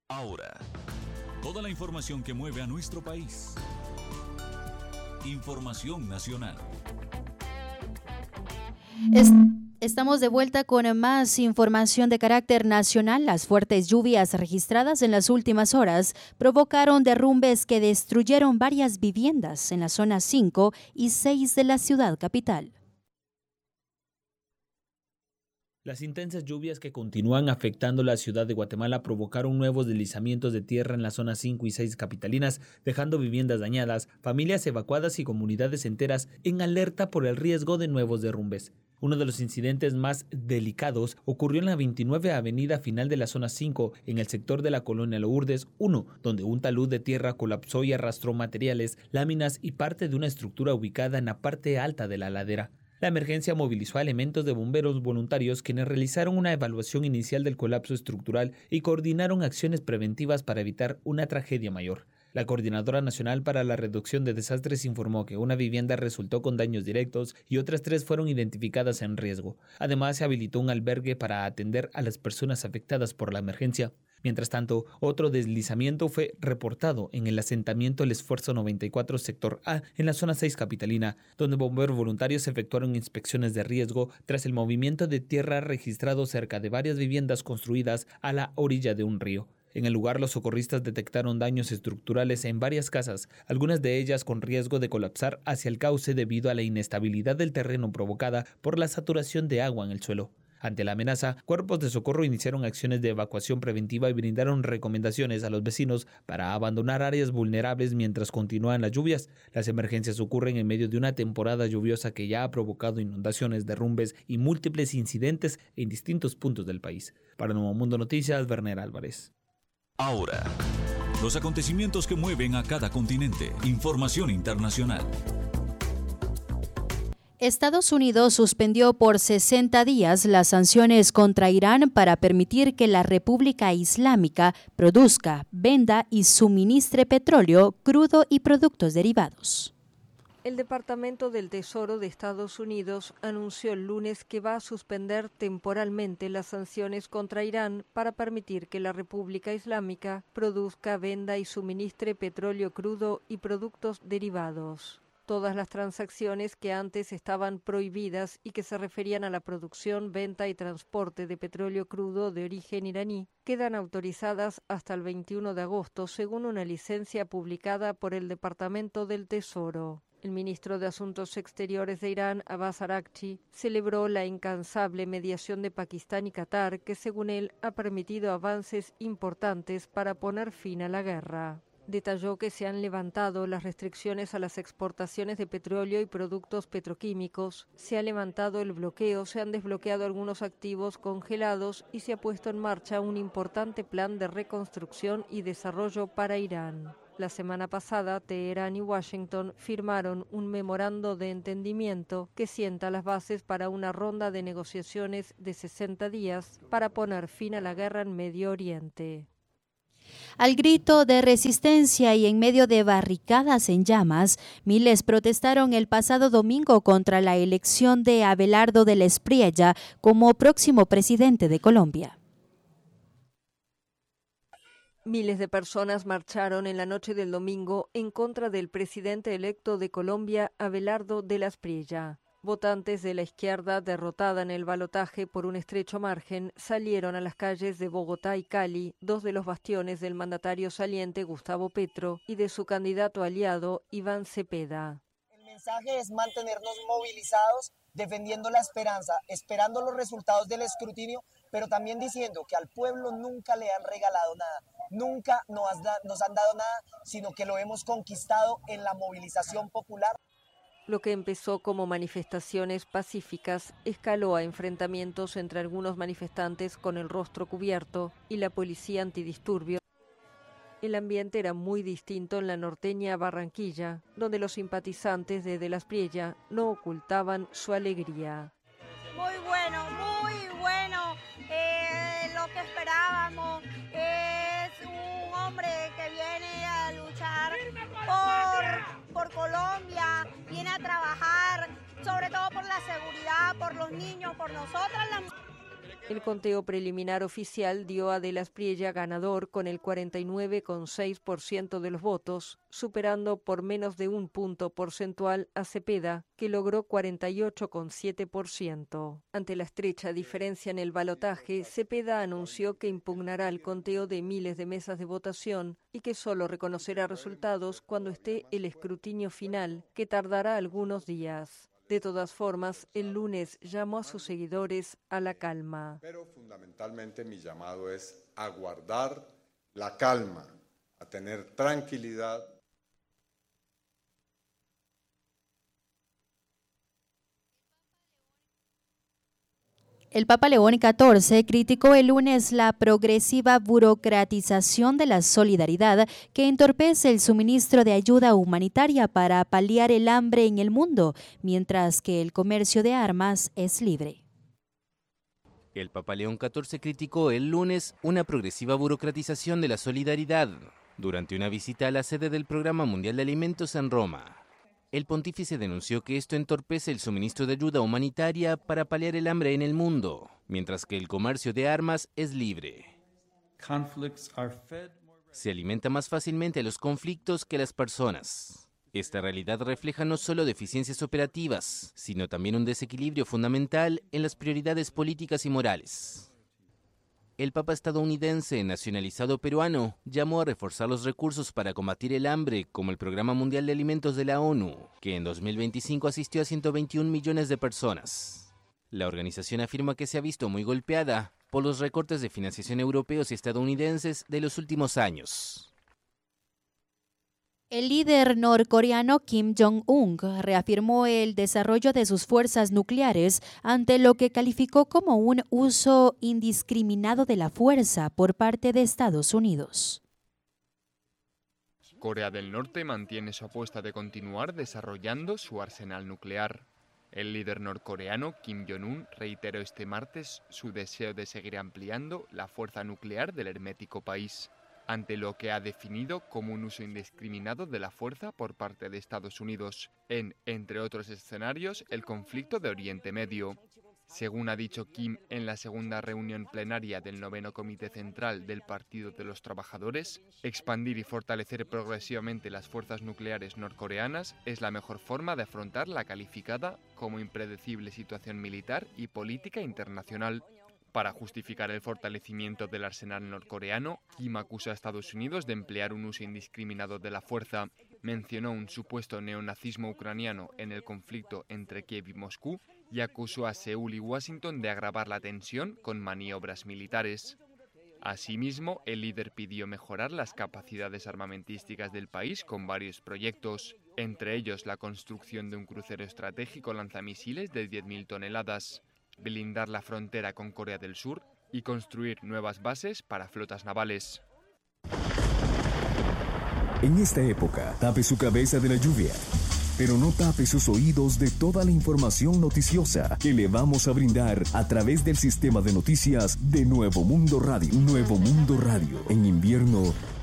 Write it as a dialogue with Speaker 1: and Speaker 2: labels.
Speaker 1: Ahora, toda la información que mueve a nuestro país. Información nacional.
Speaker 2: Estamos de vuelta con más información de carácter nacional. Las fuertes lluvias registradas en las últimas horas provocaron derrumbes que destruyeron varias viviendas en la zona 5 y 6 de la ciudad capital.
Speaker 3: Las intensas lluvias que continúan afectando la ciudad de Guatemala provocaron nuevos deslizamientos de tierra en las zonas 5 y 6 capitalinas, dejando viviendas dañadas, familias evacuadas y comunidades enteras en alerta por el riesgo de nuevos derrumbes. Uno de los incidentes más delicados ocurrió en la 29 Avenida final de la zona 5, en el sector de la colonia Lourdes 1, donde un talud de tierra colapsó y arrastró materiales, láminas y parte de una estructura ubicada en la parte alta de la ladera. La emergencia movilizó a elementos de bomberos voluntarios quienes realizaron una evaluación inicial del colapso estructural y coordinaron acciones preventivas para evitar una tragedia mayor. La Coordinadora Nacional para la Reducción de Desastres informó que una vivienda resultó con daños directos y otras 3 fueron identificadas en riesgo. Además, se habilitó un albergue para atender a las personas afectadas por la emergencia. Mientras tanto, otro deslizamiento fue reportado en el asentamiento El Esfuerzo 94 Sector A, en la zona 6 capitalina, donde bomberos voluntarios efectuaron inspecciones de riesgo tras el movimiento de tierra registrado cerca de varias viviendas construidas a la orilla de un río. En el lugar, los socorristas detectaron daños estructurales en varias casas, algunas de ellas con riesgo de colapsar hacia el cauce debido a la inestabilidad del terreno provocada por la saturación de agua en el suelo. Ante la amenaza, cuerpos de socorro iniciaron acciones de evacuación preventiva y brindaron recomendaciones a los vecinos para abandonar áreas vulnerables mientras continúan las lluvias. Las emergencias ocurren en medio de una temporada lluviosa que ya ha provocado inundaciones, derrumbes y múltiples incidentes en distintos puntos del país. Para Nuevo Mundo Noticias, Werner Álvarez.
Speaker 1: Ahora, los acontecimientos que mueven a cada continente. Información internacional.
Speaker 2: Estados Unidos suspendió por 60 días las sanciones contra Irán para permitir que la República Islámica produzca, venda y suministre petróleo, crudo y productos derivados.
Speaker 4: El Departamento del Tesoro de Estados Unidos anunció el lunes que va a suspender temporalmente las sanciones contra Irán para permitir que la República Islámica produzca, venda y suministre petróleo crudo y productos derivados. Todas las transacciones que antes estaban prohibidas y que se referían a la producción, venta y transporte de petróleo crudo de origen iraní quedan autorizadas hasta el 21 de agosto, según una licencia publicada por el Departamento del Tesoro. El ministro de Asuntos Exteriores de Irán, Abbas Araghchi, celebró la incansable mediación de Pakistán y Qatar, que según él ha permitido avances importantes para poner fin a la guerra. Detalló que se han levantado las restricciones a las exportaciones de petróleo y productos petroquímicos, se ha levantado el bloqueo, se han desbloqueado algunos activos congelados y se ha puesto en marcha un importante plan de reconstrucción y desarrollo para Irán. La semana pasada, Teherán y Washington firmaron un memorando de entendimiento que sienta las bases para una ronda de negociaciones de 60 días para poner fin a la guerra en Medio Oriente.
Speaker 2: Al grito de resistencia y en medio de barricadas en llamas, miles protestaron el pasado domingo contra la elección de Abelardo de la Espriella como próximo presidente de Colombia.
Speaker 4: Miles de personas marcharon en la noche del domingo en contra del presidente electo de Colombia, Abelardo de la Espriella. Votantes de la izquierda, derrotada en el balotaje por un estrecho margen, salieron a las calles de Bogotá y Cali, 2 de los bastiones del mandatario saliente Gustavo Petro y de su candidato aliado Iván Cepeda.
Speaker 5: El mensaje es mantenernos movilizados, defendiendo la esperanza, esperando los resultados del escrutinio, pero también diciendo que al pueblo nunca le han regalado nada, nunca nos han dado nada, sino que lo hemos conquistado en la movilización popular.
Speaker 4: Lo que empezó como manifestaciones pacíficas escaló a enfrentamientos entre algunos manifestantes con el rostro cubierto y la policía antidisturbios. El ambiente era muy distinto en la norteña Barranquilla, donde los simpatizantes de la Espriella no ocultaban su alegría.
Speaker 6: Muy bueno, lo que esperábamos. Es un hombre que viene a luchar por Colombia, viene a trabajar, sobre todo por la seguridad, por los niños, por nosotras las mujeres.
Speaker 4: El conteo preliminar oficial dio a De la Espriella ganador con el 49,6% de los votos, superando por menos de un punto porcentual a Cepeda, que logró 48,7%. Ante la estrecha diferencia en el balotaje, Cepeda anunció que impugnará el conteo de miles de mesas de votación y que solo reconocerá resultados cuando esté el escrutinio final, que tardará algunos días. De todas formas, el lunes llamó a sus seguidores a la calma.
Speaker 7: Pero fundamentalmente mi llamado es a guardar la calma, a tener tranquilidad.
Speaker 2: El Papa León XIV criticó el lunes la progresiva burocratización de la solidaridad que entorpece el suministro de ayuda humanitaria para paliar el hambre en el mundo, mientras que el comercio de armas es libre.
Speaker 8: El Papa León XIV criticó el lunes una progresiva burocratización de la solidaridad durante una visita a la sede del Programa Mundial de Alimentos en Roma. El pontífice denunció que esto entorpece el suministro de ayuda humanitaria para paliar el hambre en el mundo, mientras que el comercio de armas es libre. Se alimenta más fácilmente a los conflictos que a las personas. Esta realidad refleja no solo deficiencias operativas, sino también un desequilibrio fundamental en las prioridades políticas y morales. El Papa estadounidense nacionalizado peruano llamó a reforzar los recursos para combatir el hambre, como el Programa Mundial de Alimentos de la ONU, que en 2025 asistió a 121 millones de personas. La organización afirma que se ha visto muy golpeada por los recortes de financiación europeos y estadounidenses de los últimos años.
Speaker 2: El líder norcoreano Kim Jong-un reafirmó el desarrollo de sus fuerzas nucleares ante lo que calificó como un uso indiscriminado de la fuerza por parte de Estados Unidos.
Speaker 9: Corea del Norte mantiene su apuesta de continuar desarrollando su arsenal nuclear. El líder norcoreano Kim Jong-un reiteró este martes su deseo de seguir ampliando la fuerza nuclear del hermético país, ante lo que ha definido como un uso indiscriminado de la fuerza por parte de Estados Unidos en, entre otros escenarios, el conflicto de Oriente Medio. Según ha dicho Kim en la segunda reunión plenaria del 9º Comité Central del Partido de los Trabajadores, expandir y fortalecer progresivamente las fuerzas nucleares norcoreanas es la mejor forma de afrontar la calificada como impredecible situación militar y política internacional. Para justificar el fortalecimiento del arsenal norcoreano, Kim acusa a Estados Unidos de emplear un uso indiscriminado de la fuerza, mencionó un supuesto neonazismo ucraniano en el conflicto entre Kiev y Moscú y acusó a Seúl y Washington de agravar la tensión con maniobras militares. Asimismo, el líder pidió mejorar las capacidades armamentísticas del país con varios proyectos, entre ellos la construcción de un crucero estratégico lanzamisiles de 10.000 toneladas, blindar la frontera con Corea del Sur y construir nuevas bases para flotas navales.
Speaker 10: En esta época, tape su cabeza de la lluvia, pero no tape sus oídos de toda la información noticiosa que le vamos a brindar a través del sistema de noticias de Nuevo Mundo Radio. Nuevo Mundo Radio. En invierno,